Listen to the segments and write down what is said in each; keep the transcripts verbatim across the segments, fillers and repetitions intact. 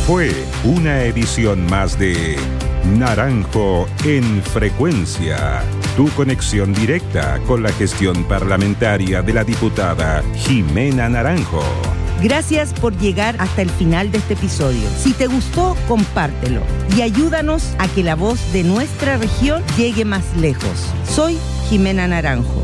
fue una edición más de Naranjo en Frecuencia, tu conexión directa con la gestión parlamentaria de la diputada Jimena Naranjo. Gracias por llegar hasta el final de este episodio. Si te gustó, compártelo y ayúdanos a que la voz de nuestra región llegue más lejos. Soy Jimena Naranjo.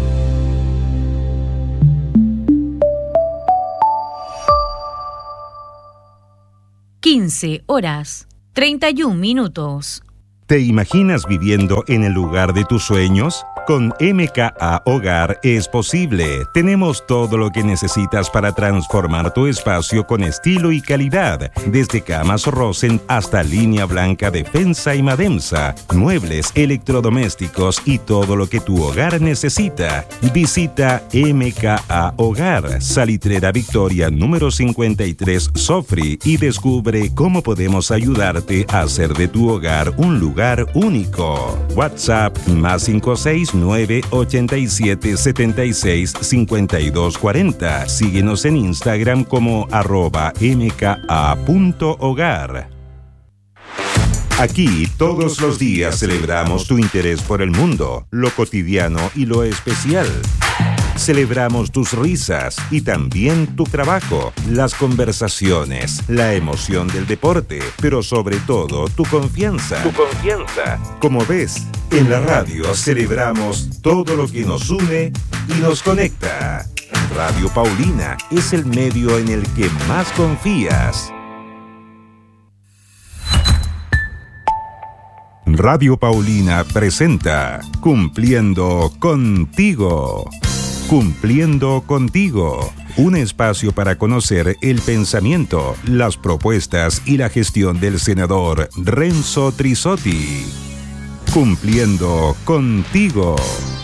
quince horas, treinta y un minutos. ¿Te imaginas viviendo en el lugar de tus sueños? Con M K A Hogar es posible. Tenemos todo lo que necesitas para transformar tu espacio con estilo y calidad. Desde camas Rosen hasta línea blanca Defensa y Mademsa, muebles, electrodomésticos y todo lo que tu hogar necesita. Visita M K A Hogar, Salitrera Victoria número cincuenta y tres Sofri y descubre cómo podemos ayudarte a hacer de tu hogar un lugar único. WhatsApp más cinco seis nueve ocho siete siete seis cinco dos cuatro cero. Síguenos en Instagram como arroba mka punto hogar. Aquí todos los días celebramos tu interés por el mundo, lo cotidiano y lo especial. Celebramos tus risas y también tu trabajo, las conversaciones, la emoción del deporte, pero sobre todo tu confianza. Tu confianza. Como ves, en la radio celebramos todo lo que nos une y nos conecta. Radio Paulina es el medio en el que más confías. Radio Paulina presenta Cumpliendo Contigo. Cumpliendo Contigo, un espacio para conocer el pensamiento, las propuestas y la gestión del senador Renzo Trisotti. Cumpliendo Contigo.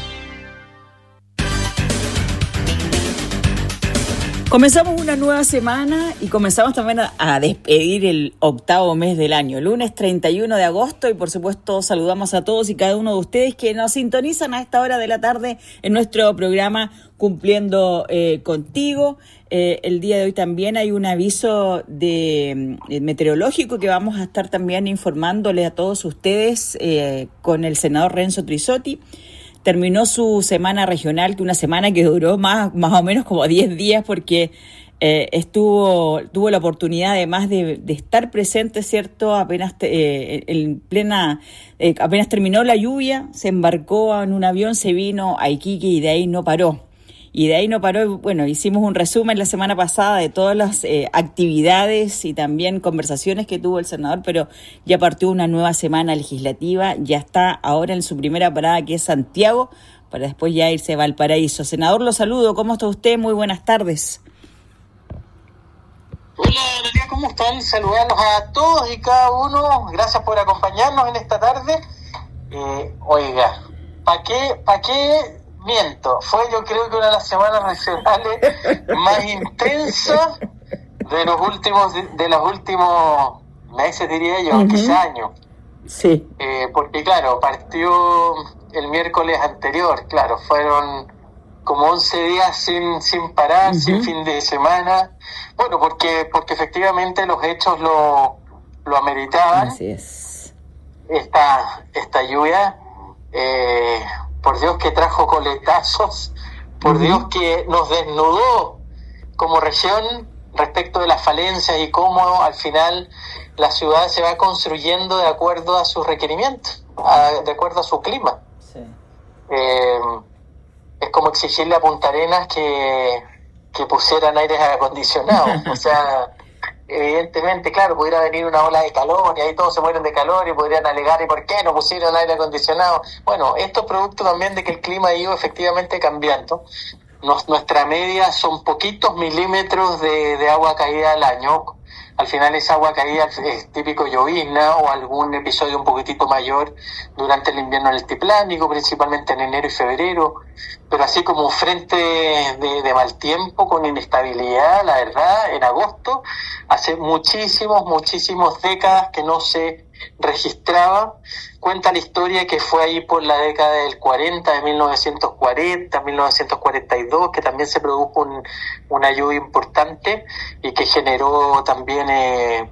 Comenzamos una nueva semana y comenzamos también a, a despedir el octavo mes del año, lunes treinta y uno de agosto, y por supuesto saludamos a todos y cada uno de ustedes que nos sintonizan a esta hora de la tarde en nuestro programa Cumpliendo eh, Contigo. Eh, el día de hoy también hay un aviso de, de meteorológico que vamos a estar también informándole a todos ustedes eh, con el senador Renzo Trisotti. Terminó su semana regional, que una semana que duró más, más o menos como diez días, porque eh, estuvo tuvo la oportunidad además de, de estar presente, ¿cierto? Apenas eh, en plena eh, apenas terminó la lluvia, se embarcó en un avión, se vino a Iquique y de ahí no paró. Y de ahí no paró, bueno, hicimos un resumen la semana pasada de todas las eh, actividades y también conversaciones que tuvo el senador, pero ya partió una nueva semana legislativa, ya está ahora en su primera parada, que es Santiago, para después ya irse a Valparaíso. Senador, lo saludo, ¿cómo está usted? Muy buenas tardes. Hola, Analia, ¿cómo están? Saludarlos a todos y cada uno, gracias por acompañarnos en esta tarde. Eh, oiga, ¿para qué, para qué...? Miento, fue yo creo que una de las semanas regionales más intensas de los últimos de, de los últimos meses, diría yo, uh-huh. Quizá años. Sí. Eh, porque claro, partió el miércoles anterior, claro, fueron como once días sin sin parar, uh-huh. sin fin de semana. Bueno, porque porque efectivamente los hechos lo lo ameritaban. Así es. Esta esta lluvia eh por Dios que trajo coletazos, por uh-huh. Dios que nos desnudó como región respecto de las falencias y cómo al final la ciudad se va construyendo de acuerdo a sus requerimientos, a, de acuerdo a su clima. Sí. Eh, es como exigirle a Punta Arenas que, que pusieran aires acondicionados, o sea... Evidentemente, claro, pudiera venir una ola de calor y ahí todos se mueren de calor y podrían alegar ¿y por qué no pusieron aire acondicionado? Bueno, esto es producto también de que el clima ha ido efectivamente cambiando. Nos, nuestra media son poquitos milímetros de, de agua caída al año. Al final esa agua caída es típico llovizna o algún episodio un poquitito mayor durante el invierno altiplánico, principalmente en enero y febrero. Pero así como un frente de, de mal tiempo con inestabilidad, la verdad, en agosto, hace muchísimos, muchísimos décadas que no se registraba. Cuenta la historia que fue ahí por la década del cuarenta, de mil novecientos cuarenta, mil novecientos cuarenta y dos, que también se produjo un, una lluvia importante y que generó también eh,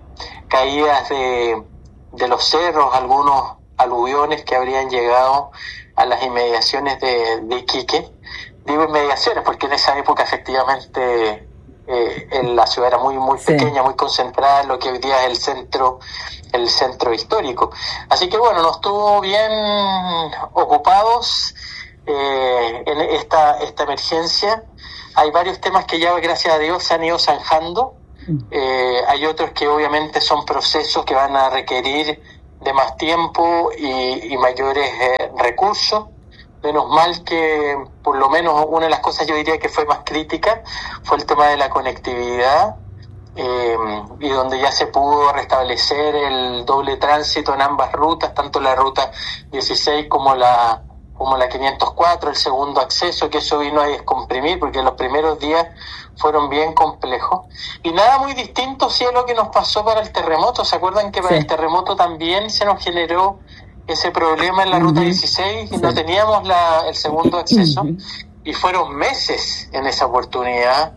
caídas de, de los cerros, algunos aluviones que habrían llegado a las inmediaciones de, de Iquique. Digo inmediaciones porque en esa época efectivamente eh, en la ciudad era muy muy sí. pequeña, muy concentrada en lo que hoy día es el centro el centro histórico. Así que bueno, nos tuvo bien ocupados eh, en esta esta emergencia. Hay varios temas que ya, gracias a Dios, se han ido zanjando. Eh, hay otros que obviamente son procesos que van a requerir de más tiempo y, y mayores eh, recursos. Menos mal que por lo menos una de las cosas yo diría que fue más crítica fue el tema de la conectividad, eh, y donde ya se pudo restablecer el doble tránsito en ambas rutas, tanto la ruta dieciséis como la como la quinientos cuatro, el segundo acceso, que eso vino a descomprimir porque los primeros días fueron bien complejos. Y nada muy distinto sí a lo que nos pasó para el terremoto. ¿Se acuerdan que para sí. el terremoto también se nos generó ese problema en la ruta dieciséis y sí. no teníamos la, el segundo acceso? Uh-huh. Y fueron meses en esa oportunidad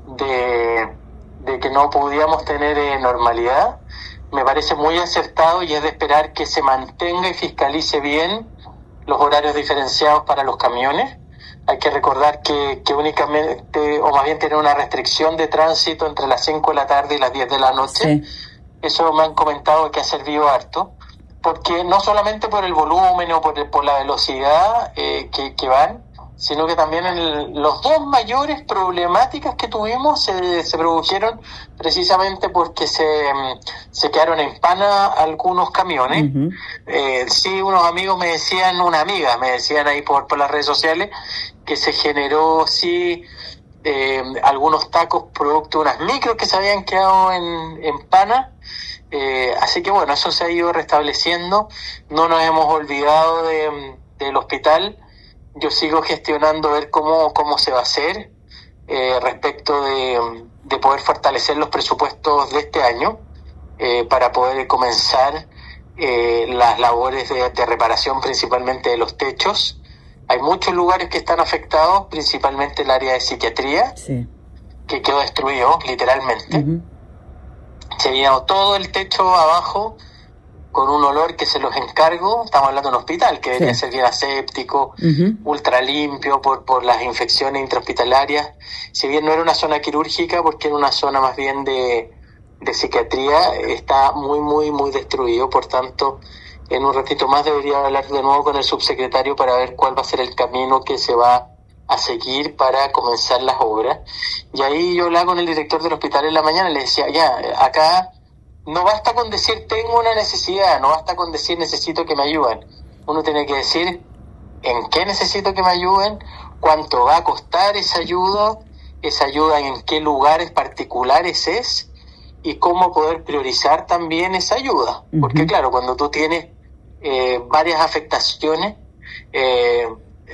de, de que no podíamos tener eh, normalidad. Me parece muy acertado y es de esperar que se mantenga y fiscalice bien los horarios diferenciados para los camiones. Hay que recordar que, que únicamente, o más bien tener una restricción de tránsito entre las cinco de la tarde y las diez de la noche. Sí. Eso me han comentado que ha servido harto, porque no solamente por el volumen o por, el, por la velocidad eh, que, que van, sino que también el, los dos mayores problemáticas que tuvimos se, se produjeron precisamente porque se, se quedaron en pana algunos camiones. Uh-huh. Eh, sí, unos amigos me decían, una amiga me decían ahí por, por las redes sociales, que se generó sí eh, algunos tacos producto de unas micros que se habían quedado en, en pana. Eh, así que bueno, eso se ha ido restableciendo. No nos hemos olvidado de, del hospital. Yo sigo gestionando ver cómo cómo se va a hacer eh, respecto de, de poder fortalecer los presupuestos de este año eh, para poder comenzar eh, las labores de, de reparación, principalmente de los techos. Hay muchos lugares que están afectados, principalmente el área de psiquiatría, sí. que quedó destruido literalmente. Uh-huh. Se ha llenado todo el techo abajo con un olor que se los encargo. Estamos hablando de un hospital que debería sí. ser bien aséptico, uh-huh. ultra limpio por, por las infecciones intrahospitalarias. Si bien no era una zona quirúrgica, porque era una zona más bien de, de psiquiatría, está muy, muy, muy destruido. Por tanto, en un ratito más debería hablar de nuevo con el subsecretario para ver cuál va a ser el camino que se va a seguir para comenzar las obras. Y ahí yo hablaba con el director del hospital en la mañana y le decía, ya, acá no basta con decir tengo una necesidad, no basta con decir necesito que me ayuden. Uno tiene que decir en qué necesito que me ayuden, cuánto va a costar esa ayuda, esa ayuda en qué lugares particulares es y cómo poder priorizar también esa ayuda. Uh-huh. Porque claro, cuando tú tienes eh, varias afectaciones, eh,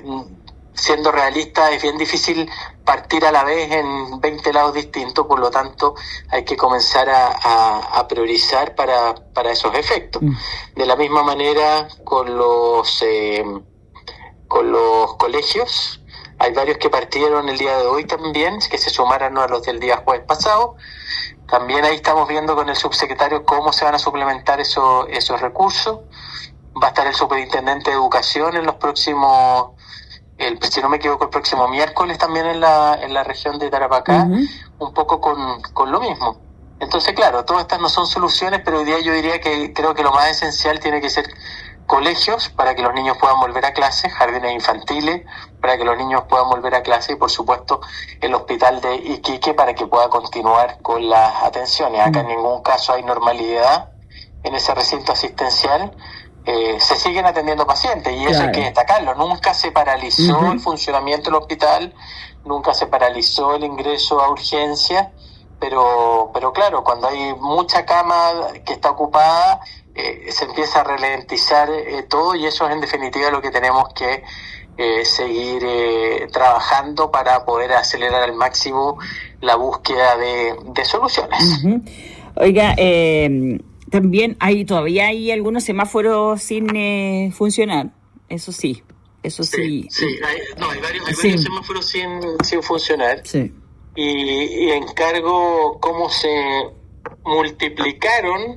siendo realista, es bien difícil partir a la vez en veinte lados distintos, por lo tanto hay que comenzar a, a, a priorizar para, para esos efectos. Mm. De la misma manera con los eh, con los colegios, hay varios que partieron el día de hoy también, que se sumaron a los del día jueves pasado. También ahí estamos viendo con el subsecretario cómo se van a suplementar esos, esos recursos. Va a estar el superintendente de educación en los próximos El, si no me equivoco, el próximo miércoles también en la en la región de Tarapacá, uh-huh. un poco con, con lo mismo. Entonces, claro, todas estas no son soluciones, pero hoy día yo diría que creo que lo más esencial tiene que ser colegios para que los niños puedan volver a clase, jardines infantiles para que los niños puedan volver a clase y, por supuesto, el hospital de Iquique para que pueda continuar con las atenciones. Acá uh-huh. en ningún caso hay normalidad en ese recinto asistencial. Eh, se siguen atendiendo pacientes y eso claro. hay que destacarlo. Nunca se paralizó uh-huh. el funcionamiento del hospital, nunca se paralizó el ingreso a urgencia, pero pero claro, cuando hay mucha cama que está ocupada, eh, se empieza a ralentizar eh, todo, y eso es en definitiva lo que tenemos que eh, seguir eh, trabajando para poder acelerar al máximo la búsqueda de, de soluciones. Uh-huh. Oiga, eh... también hay todavía hay algunos semáforos sin eh, funcionar, eso sí, eso sí. Sí, sí hay, no, hay varios, hay sí. varios semáforos sin, sin funcionar. Sí. Y, y encargo cómo se multiplicaron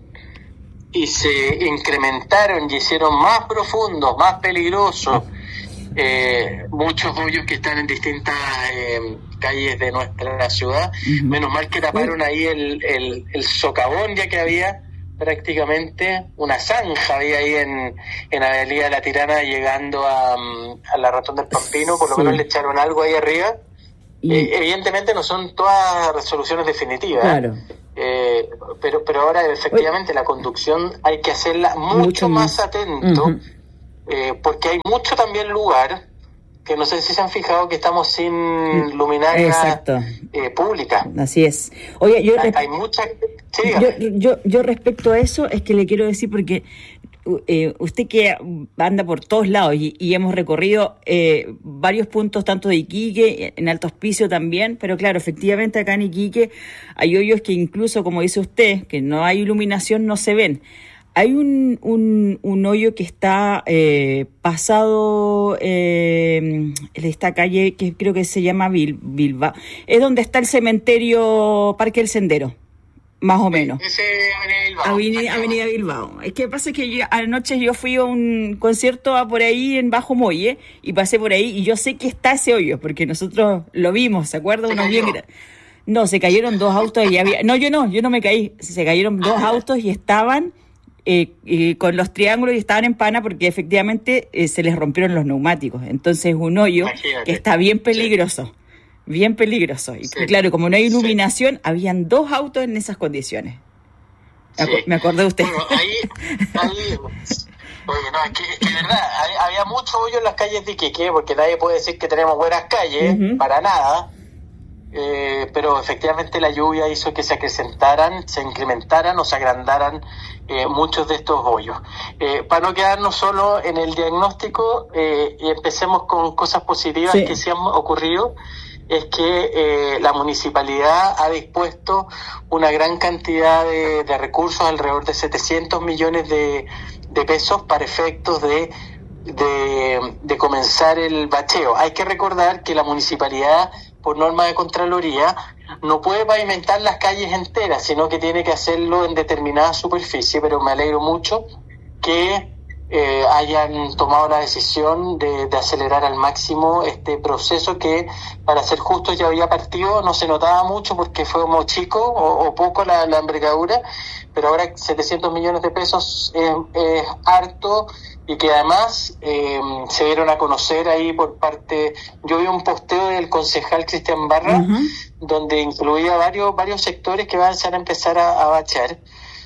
y se incrementaron y hicieron más profundos, más peligrosos, eh, muchos hoyos que están en distintas eh, calles de nuestra ciudad. Uh-huh. Menos mal que taparon ahí el, el, el socavón, ya que había prácticamente una zanja había ahí en, en Avenida de la Tirana llegando a, a la Rotonda del Pampino, por lo sí. menos le echaron algo ahí arriba. Y... Eh, evidentemente no son todas resoluciones definitivas, claro. eh, pero pero ahora efectivamente Oye. la conducción hay que hacerla mucho, mucho más, más atento, uh-huh. eh, porque hay mucho también lugar que no sé si se han fijado que estamos sin luminaria eh, pública. Así es. Oye, yo hay, hay mucha... Sí, yo, yo, yo respecto a eso es que le quiero decir porque eh, usted que anda por todos lados y, y hemos recorrido eh, varios puntos tanto de Iquique, en Alto Hospicio también, pero claro, efectivamente acá en Iquique hay hoyos que incluso, como dice usted, que no hay iluminación, no se ven. Hay un, un, un hoyo que está eh, pasado eh, en esta calle que creo que se llama Bil, Bilbao. Es donde está el cementerio Parque del Sendero, más o menos. Ese Avenida Bilbao. Avenida, Avenida Bilbao. Es que pasa que yo, anoche yo fui a un concierto por ahí en Bajo Molle y pasé por ahí y yo sé que está ese hoyo porque nosotros lo vimos, ¿se acuerdan? Unos bien gra- No, se cayeron dos autos y había... No, yo no, yo no me caí. Se cayeron dos autos y estaban... Eh, eh, con los triángulos y estaban en pana porque efectivamente eh, se les rompieron los neumáticos. Entonces un hoyo Imagínate. que está bien peligroso, sí. bien peligroso. Y sí. claro, como no hay iluminación, sí. habían dos autos en esas condiciones. Sí. Me acordé de usted. Bueno, ahí, ahí oye, no, es que, es que verdad, había mucho hoyo en las calles de Iquique, porque nadie puede decir que tenemos buenas calles, uh-huh. para nada. Eh, pero efectivamente la lluvia hizo que se acrecentaran, se incrementaran o se agrandaran eh, muchos de estos hoyos. Eh, para no quedarnos solo en el diagnóstico, eh, y empecemos con cosas positivas sí. que se han ocurrido, es que eh, la municipalidad ha dispuesto una gran cantidad de, de recursos, alrededor de setecientos millones de, de pesos para efectos de De, de comenzar el bacheo. Hay que recordar que la municipalidad, por norma de Contraloría, no puede pavimentar las calles enteras, sino que tiene que hacerlo en determinada superficie, pero me alegro mucho que eh, hayan tomado la decisión de, de acelerar al máximo este proceso que, para ser justo, ya había partido, no se notaba mucho porque fue como chico o, o poco la, la envergadura, pero ahora setecientos millones de pesos es, es harto. Y que además eh, se dieron a conocer ahí por parte... Yo vi un posteo del concejal Cristian Barra, uh-huh. donde incluía varios varios sectores que van a empezar a, a bachear.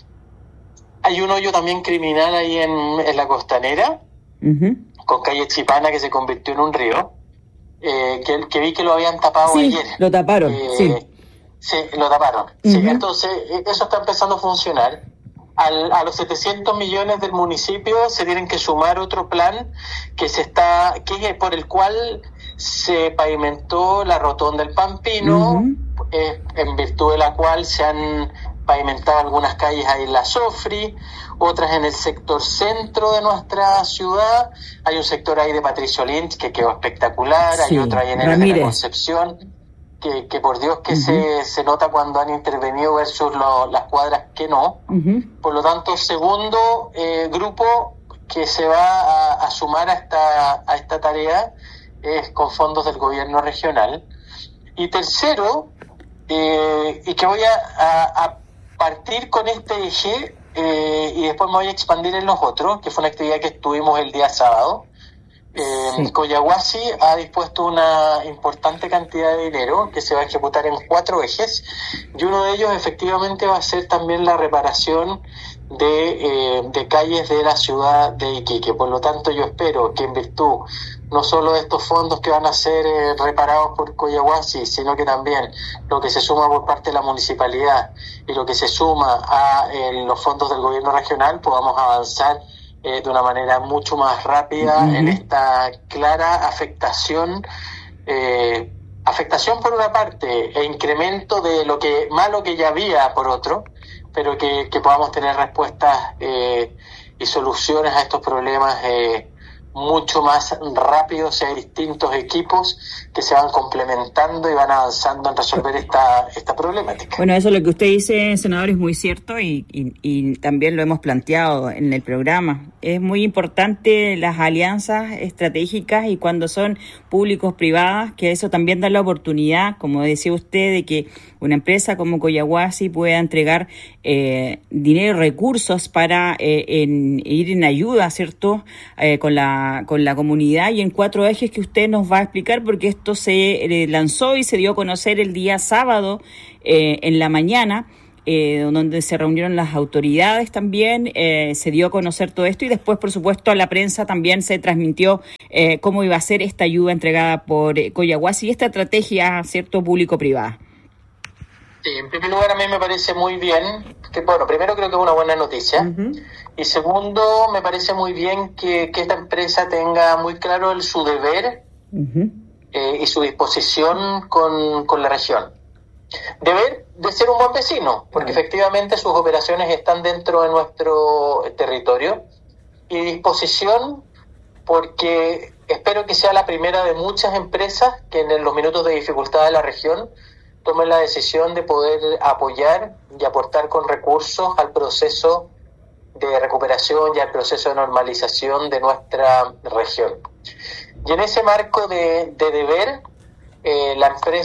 Hay un hoyo también criminal ahí en, en la Costanera, uh-huh. con calle Chipana, que se convirtió en un río, eh, que, que vi que lo habían tapado sí, ayer. lo taparon, eh, sí. Sí, lo taparon. Uh-huh. Sí, entonces, eso está empezando a funcionar. Al, a los setecientos millones del municipio se tienen que sumar otro plan que se está que es por el cual se pavimentó la Rotonda del Pampino, uh-huh. eh, en virtud de la cual se han pavimentado algunas calles ahí en la Sofri, otras en el sector centro de nuestra ciudad. Hay un sector ahí de Patricio Lynch que quedó espectacular, sí, hay otro ahí en el de la Concepción. Que, que por Dios que uh-huh. se, se nota cuando han intervenido versus lo, las cuadras que no. Uh-huh. Por lo tanto, segundo eh, grupo que se va a, a sumar a esta, a esta tarea es con fondos del gobierno regional. Y tercero, eh, y que voy a, a, a partir con este eje eh, y después me voy a expandir en los otros, que fue una actividad que estuvimos el día sábado. Eh, sí. Coyahuasi ha dispuesto una importante cantidad de dinero que se va a ejecutar en cuatro ejes, y uno de ellos efectivamente va a ser también la reparación de, eh, de calles de la ciudad de Iquique. Por lo tanto, yo espero que en virtud no solo de estos fondos que van a ser eh, reparados por Coyahuasi, sino que también lo que se suma por parte de la municipalidad y lo que se suma a eh, los fondos del gobierno regional, podamos avanzar Eh, de una manera mucho más rápida uh-huh. en esta clara afectación, eh, afectación por una parte e incremento de lo que malo que ya había por otro, pero que, que podamos tener respuestas eh, y soluciones a estos problemas eh, mucho más rápido si hay distintos equipos que se van complementando y van avanzando en resolver esta esta problemática. Bueno, eso lo que usted dice, senador, es muy cierto y, y, y también lo hemos planteado en el programa. Es muy importante las alianzas estratégicas y cuando son públicos-privadas, que eso también da la oportunidad, como decía usted, de que una empresa como Collahuasi pueda entregar eh, dinero, recursos para eh, en, ir en ayuda, ¿cierto?, eh, con la con la comunidad y en cuatro ejes que usted nos va a explicar, porque esto se eh, lanzó y se dio a conocer el día sábado eh, en la mañana, eh, donde se reunieron las autoridades también, eh, se dio a conocer todo esto y después, por supuesto, a la prensa también se transmitió eh, cómo iba a ser esta ayuda entregada por eh, Collahuasi y esta estrategia, ¿cierto?, público-privada. Sí, en primer lugar a mí me parece muy bien, que bueno, primero creo que es una buena noticia, uh-huh. Y segundo me parece muy bien que, que esta empresa tenga muy claro el, su deber uh-huh. eh, y su disposición con, con la región. Deber de ser un buen vecino, porque uh-huh. efectivamente sus operaciones están dentro de nuestro territorio, y disposición porque espero que sea la primera de muchas empresas que en los minutos de dificultad de la región tomen la decisión de poder apoyar y aportar con recursos al proceso de recuperación y al proceso de normalización de nuestra región. Y en ese marco de, de deber, eh, la empresa